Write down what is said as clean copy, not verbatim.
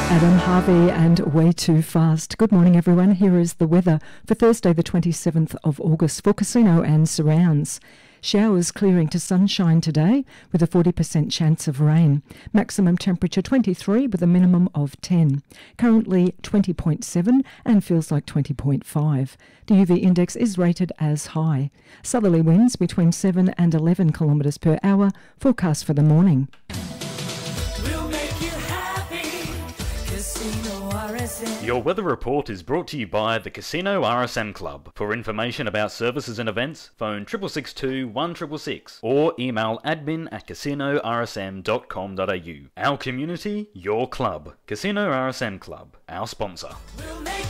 Adam Harvey and Way Too Fast. Good morning, everyone. Here is the weather for Thursday, the 27th of August for Casino and surrounds. Showers clearing to sunshine today with a 40% chance of rain. Maximum temperature 23 with a minimum of 10. Currently 20.7 and feels like 20.5. The UV index is rated as high. Southerly winds between 7 and 11 kilometres per hour forecast for the morning. Your weather report is brought to you by the Casino RSM Club. For information about services and events, phone 6662 1666 or email admin@casinorsm.com.au. Our community, your club. Casino RSM Club, our sponsor.